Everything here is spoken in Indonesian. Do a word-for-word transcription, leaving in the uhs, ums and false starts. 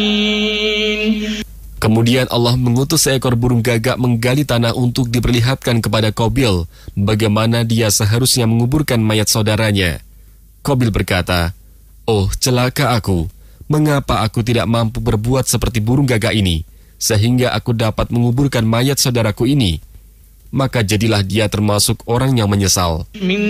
Kemudian Allah mengutus seekor burung gagak menggali tanah untuk diperlihatkan kepada Qabil bagaimana dia seharusnya menguburkan mayat saudaranya. Qabil berkata, "Oh, celaka aku. Mengapa aku tidak mampu berbuat seperti burung gagak ini, sehingga aku dapat menguburkan mayat saudaraku ini?" Maka jadilah dia termasuk orang yang menyesal.